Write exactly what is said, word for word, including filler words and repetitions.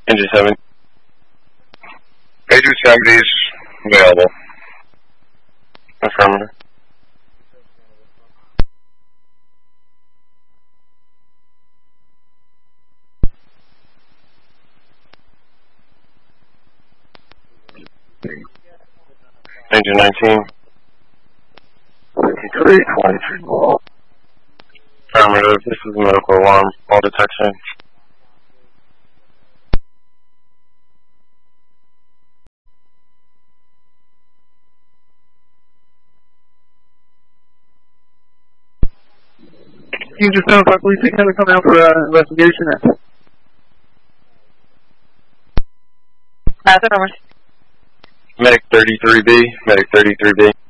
Engine seven. Agent seventy is available. Affirmative. Engine nineteen. fifty-three twenty-three. Affirmative. This is a medical alarm. All detection. You just notify police they have to come out for uh, investigation. That's affirmative. Medic thirty-three B. Medic thirty-three B.